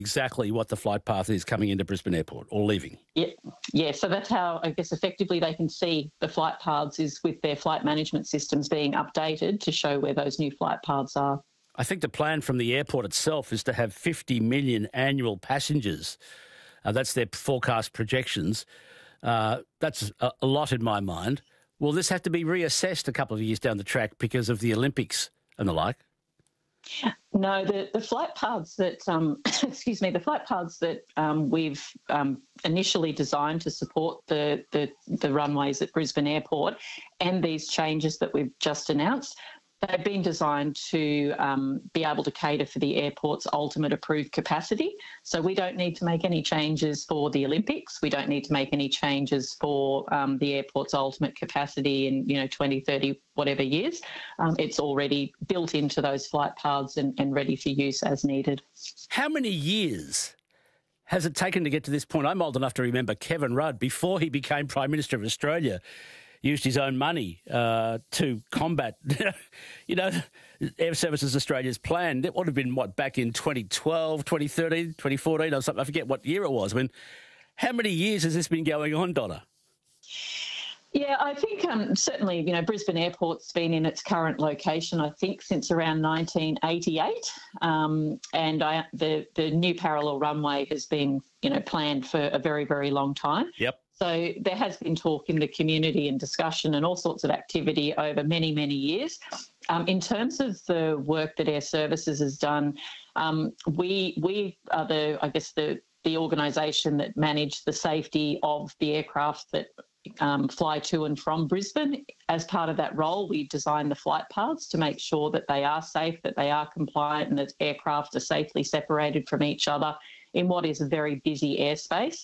exactly what the flight path is coming into Brisbane Airport or leaving. Yeah. So that's how, I guess, effectively they can see the flight paths is with their flight management systems being updated to show where those new flight paths are. I think the plan from the airport itself is to have 50 million annual passengers. That's their forecast projections. That's a lot in my mind. Will this have to be reassessed a couple of years down the track because of the Olympics and the like? No, the flight paths that we've initially designed to support the runways at Brisbane Airport and these changes that we've just announced, they've been designed to be able to cater for the airport's ultimate approved capacity. So we don't need to make any changes for the Olympics. We don't need to make any changes for the airport's ultimate capacity in 20, 30, whatever years. It's already built into those flight paths and ready for use as needed. How many years has it taken to get to this point? I'm old enough to remember Kevin Rudd, before he became Prime Minister of Australia, used his own money to combat, Air Services Australia's plan. That would have been, back in 2012, 2013, 2014 or something. I forget what year it was. I mean, how many years has this been going on, Donna? Yeah, I think certainly, Brisbane Airport's been in its current location, I think, since around 1988. And the new parallel runway has been, planned for a very, very long time. Yep. So there has been talk in the community and discussion and all sorts of activity over many, many years. In terms of the work that Air Services has done, we are the organisation that manage the safety of the aircraft that fly to and from Brisbane. As part of that role, we design the flight paths to make sure that they are safe, that they are compliant, and that aircraft are safely separated from each other in what is a very busy airspace.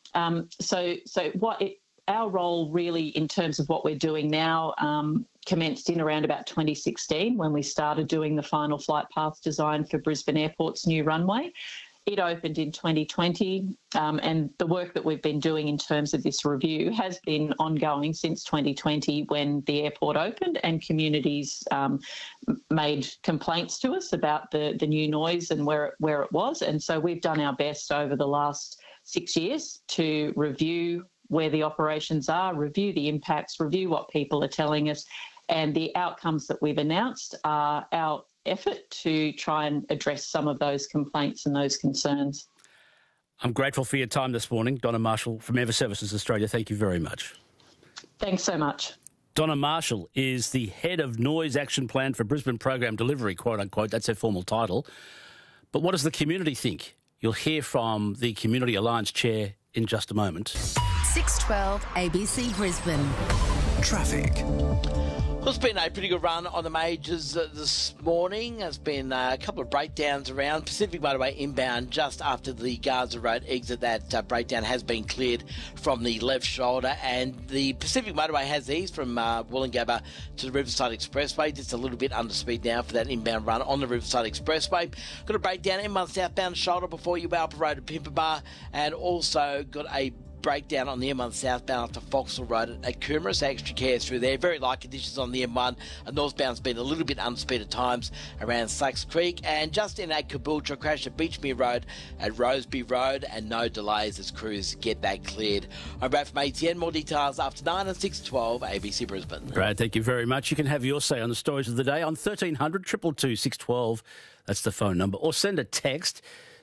Our role really in terms of what we're doing now commenced in around about 2016 when we started doing the final flight path design for Brisbane Airport's new runway. It opened in 2020 and the work that we've been doing in terms of this review has been ongoing since 2020 when the airport opened and communities made complaints to us about the new noise and where it was. And so we've done our best over the last 6 years to review where the operations are, review the impacts, review what people are telling us, and the outcomes that we've announced are our effort to try and address some of those complaints and those concerns. I'm grateful for your time this morning. Donna Marshall from Air Services Australia, thank you very much. Thanks so much. Donna Marshall is the head of Noise Action Plan for Brisbane Program Delivery, quote unquote. That's her formal title. But what does the community think? You'll hear from the Community Alliance Chair in just a moment. 612 ABC Brisbane. Traffic. Well, it's been a pretty good run on the majors this morning. There's been a couple of breakdowns around. Pacific Motorway inbound just after the Gaza Road exit. That breakdown has been cleared from the left shoulder. And the Pacific Motorway has eased from Wollongabba to the Riverside Expressway. Just a little bit under speed now for that inbound run on the Riverside Expressway. Got a breakdown M1 southbound shoulder before you Alpha Road at Pimpabah. And also got a breakdown on the M1 southbound to Foxhill Road at Coomera, so extra care through there. Very light conditions on the M1. Northbound's been a little bit unspeed at times around Slacks Creek, and just in at Caboolture, crash at Beachmere Road at Roseby Road, and no delays as crews get that cleared. I'm Brad from ATN. More details after 9 and 6:12 ABC Brisbane. Brad, thank you very much. You can have your say on the stories of the day on 1300 222 612. That's the phone number, or send a text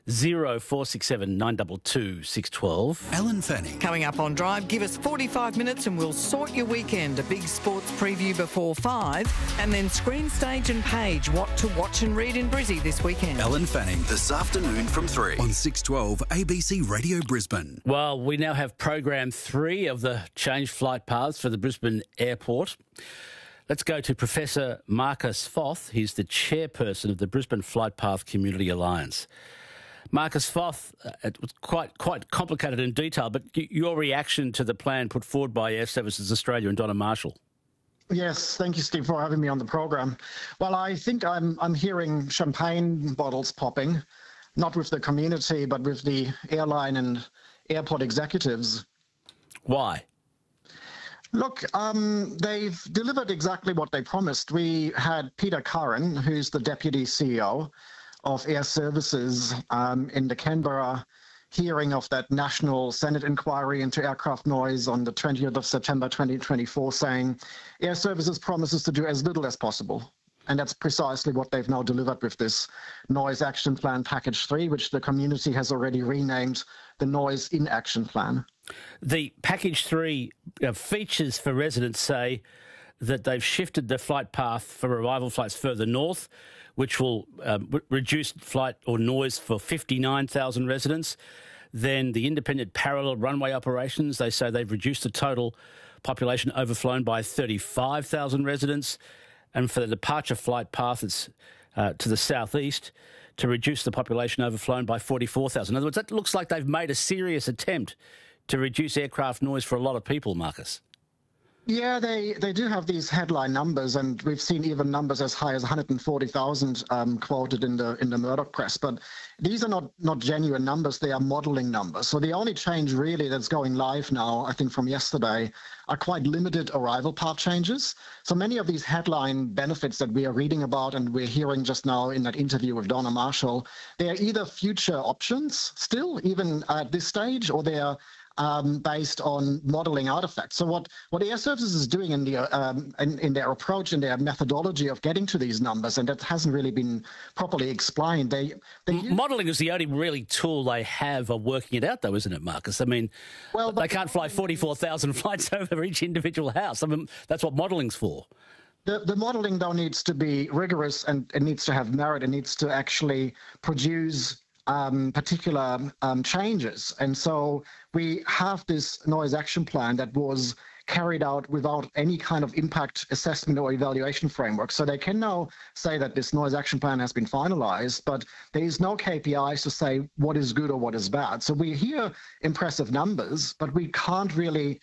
0467 922 612. Alan Fanning. Coming up on Drive, give us 45 minutes and we'll sort your weekend. A big sports preview before 5, and then Screen Stage and Page, what to watch and read in Brizzy this weekend. Alan Fanning, this afternoon from 3 on 612 ABC Radio Brisbane. Well, we now have Program 3 of the changed flight paths for the Brisbane Airport. Let's go to Professor Marcus Foth. He's the chairperson of the Brisbane Flight Path Community Alliance. Marcus Foth, it was quite complicated in detail, but your reaction to the plan put forward by Air Services Australia and Donna Marshall. Yes, thank you, Steve, for having me on the program. Well, I think I'm hearing champagne bottles popping, not with the community, but with the airline and airport executives. Why? Look, they've delivered exactly what they promised. We had Peter Curran, who's the deputy CEO, of Air Services in the Canberra hearing of that National Senate inquiry into aircraft noise on the 20th of September 2024, saying Air Services promises to do as little as possible. And that's precisely what they've now delivered with this Noise Action Plan Package 3, which the community has already renamed the Noise in Action Plan. The Package 3 features for residents say that they've shifted the flight path for arrival flights further north, which will reduce flight or noise for 59,000 residents. Then the independent parallel runway operations, they say they've reduced the total population overflown by 35,000 residents. And for the departure flight path, it's to the southeast, to reduce the population overflown by 44,000. In other words, that looks like they've made a serious attempt to reduce aircraft noise for a lot of people, Marcus. Yeah, they do have these headline numbers, and we've seen even numbers as high as 140,000 quoted in the Murdoch press. But these are not genuine numbers; they are modelling numbers. So the only change really that's going live now, I think from yesterday, are quite limited arrival path changes. So many of these headline benefits that we are reading about and we're hearing just now in that interview with Donna Marshall, they are either future options still, even at this stage, or they are based on modelling artifacts. So what Air Services is doing in their approach and their methodology of getting to these numbers, and that hasn't really been properly explained. Modelling is the only really tool they have of working it out, though, isn't it, Marcus? I mean, they can't fly 44,000 flights over each individual house. I mean, that's what modelling's for. The modelling, though, needs to be rigorous and it needs to have merit. It needs to actually produce particular changes. And so we have this Noise Action Plan that was carried out without any kind of impact assessment or evaluation framework. So they can now say that this Noise Action Plan has been finalized, but there is no KPIs to say what is good or what is bad. So we hear impressive numbers, but we can't really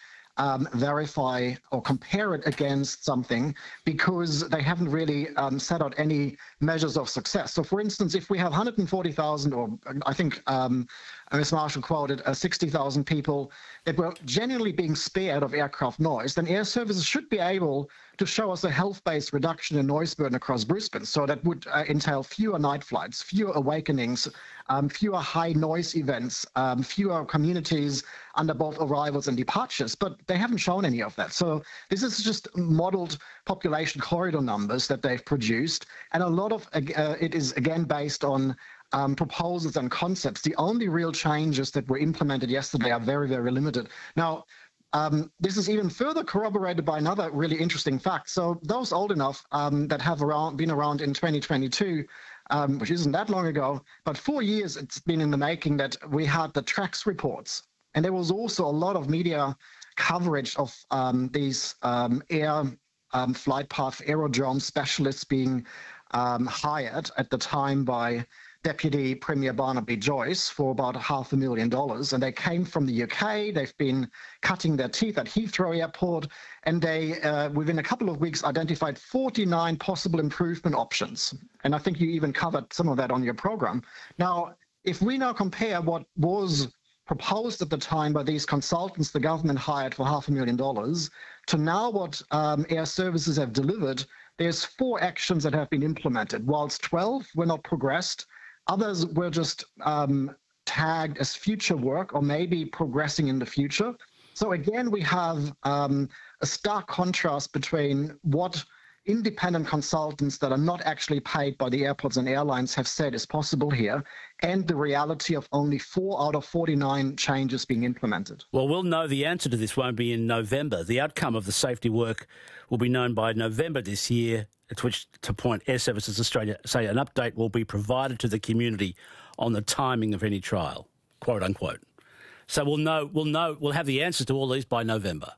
verify or compare it against something because they haven't really set out any measures of success. So, for instance, if we have 140,000, or I think Ms. Marshall quoted 60,000 people that were genuinely being spared of aircraft noise, then Air Services should be able to show us a health-based reduction in noise burden across Brisbane. So that would entail fewer night flights, fewer awakenings, fewer high noise events, fewer communities under both arrivals and departures. But they haven't shown any of that. So this is just modelled population corridor numbers that they've produced. And a lot of it is, again, based on proposals and concepts. The only real changes that were implemented yesterday are very, very limited. Now, this is even further corroborated by another really interesting fact. So those old enough that have been around in 2022, which isn't that long ago, but 4 years it's been in the making that we had the TRAX reports. And there was also a lot of media coverage of these air flight path aerodrome specialists being hired at the time by Deputy Premier Barnaby Joyce for about $500,000. And they came from the UK. They've been cutting their teeth at Heathrow Airport. And they, within a couple of weeks, identified 49 possible improvement options. And I think you even covered some of that on your program. Now, if we now compare what was proposed at the time by these consultants the government hired for $500,000 to now what Air Services have delivered, there's 4 actions that have been implemented. Whilst 12 were not progressed, others were just tagged as future work or maybe progressing in the future. So again, we have a stark contrast between what independent consultants that are not actually paid by the airports and airlines have said is possible here, and the reality of only 4 out of 49 changes being implemented. Well, we'll know the answer to this won't be in November. The outcome of the safety work will be known by November this year, at which point Air Services Australia say an update will be provided to the community on the timing of any trial, quote unquote. So we'll have the answers to all these by November.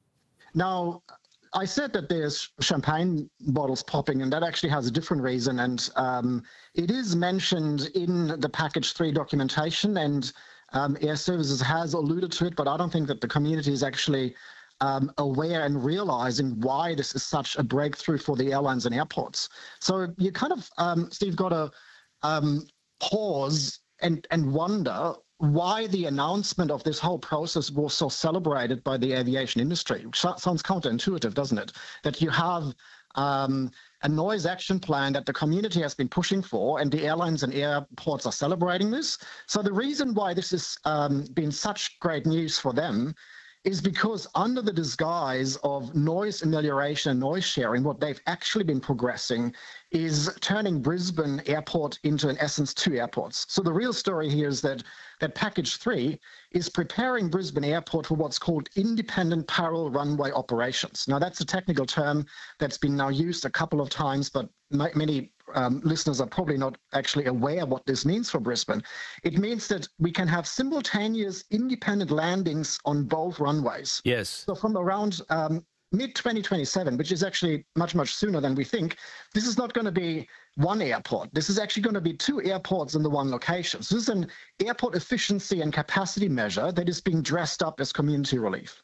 Now, I said that there's champagne bottles popping, and that actually has a different reason. And it is mentioned in the Package 3 documentation, and Air Services has alluded to it, but I don't think that the community is actually aware and realizing why this is such a breakthrough for the airlines and airports. So you kind of, Steve, got to pause and wonder why the announcement of this whole process was so celebrated by the aviation industry. Which sounds counterintuitive, doesn't it? That you have a noise action plan that the community has been pushing for, and the airlines and airports are celebrating this. So the reason why this has been such great news for them is because under the disguise of noise amelioration, noise sharing, what they've actually been progressing is turning Brisbane Airport into, in essence, 2 airports. So the real story here is that Package 3 is preparing Brisbane Airport for what's called independent parallel runway operations. Now, that's a technical term that's been now used a couple of times, but many listeners are probably not actually aware what this means for Brisbane. It means that we can have simultaneous independent landings on both runways. Yes. So from around mid-2027, which is actually much, much sooner than we think, this is not going to be one airport. This is actually going to be 2 airports in the one location. So this is an airport efficiency and capacity measure that is being dressed up as community relief.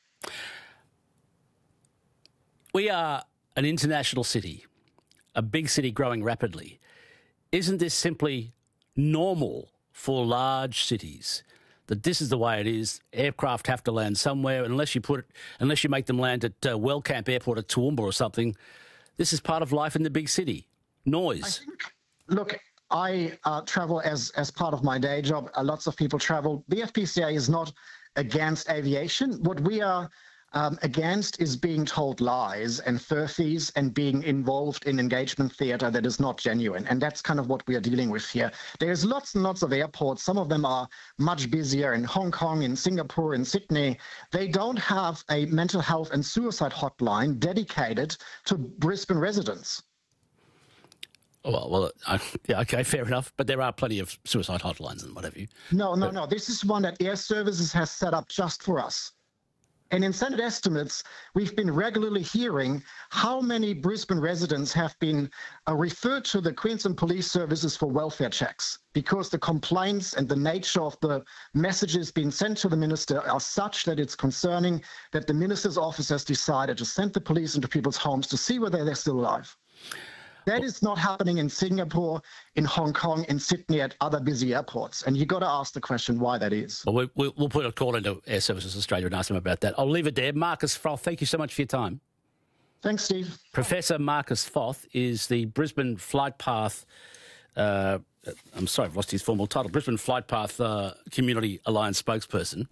We are an international city, a big city growing rapidly. Isn't this simply normal for large cities? That this is the way it is. Aircraft have to land somewhere, unless you make them land at Wellcamp Airport at Toowoomba or something. This is part of life in the big city. Noise. Look, I travel as part of my day job. Lots of people travel. The FPCA is not against aviation. What we are against is being told lies and furphies and being involved in engagement theatre that is not genuine. And that's kind of what we are dealing with here. There's lots and lots of airports. Some of them are much busier in Hong Kong, in Singapore, in Sydney. They don't have a mental health and suicide hotline dedicated to Brisbane residents. Well, yeah, okay, fair enough. But there are plenty of suicide hotlines and what have you. No. This is one that Air Services has set up just for us. And in Senate estimates, we've been regularly hearing how many Brisbane residents have been referred to the Queensland Police Services for welfare checks, because the complaints and the nature of the messages being sent to the minister are such that it's concerning that the minister's office has decided to send the police into people's homes to see whether they're still alive. That is not happening in Singapore, in Hong Kong, in Sydney, at other busy airports. And you've got to ask the question why that is. Well, we'll put a call into Air Services Australia and ask them about that. I'll leave it there. Marcus Foth, thank you so much for your time. Thanks, Steve. Professor Marcus Foth is the Brisbane Flight Path, I'm sorry, I've lost his formal title, Brisbane Flight Path Community Alliance spokesperson.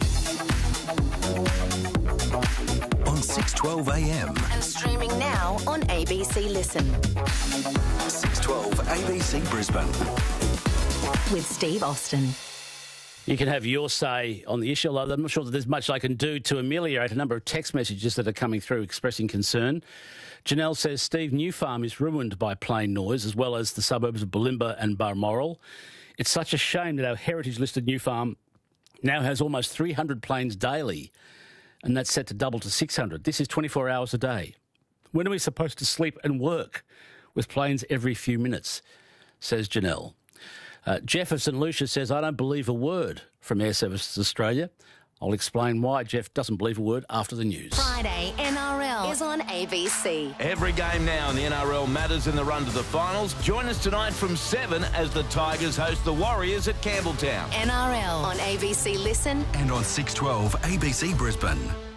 On 6:12 a.m. And streaming now on ABC Listen. 6:12 ABC Brisbane. With Steve Austin. You can have your say on the issue, although I'm not sure that there's much I can do to ameliorate a number of text messages that are coming through expressing concern. Janelle says, Steve, New Farm is ruined by plane noise, as well as the suburbs of Bulimba and Balmoral. It's such a shame that our heritage-listed New Farm now has almost 300 planes daily, and that's set to double to 600. This is 24 hours a day. When are we supposed to sleep and work with planes every few minutes, says Janelle. Jeff of St Lucia says, I don't believe a word from Air Services Australia. I'll explain why Jeff doesn't believe a word after the news. Friday NRL is on ABC. Every game now in the NRL matters in the run to the finals. Join us tonight from 7 as the Tigers host the Warriors at Campbelltown. NRL on ABC Listen And on 6:12 ABC Brisbane.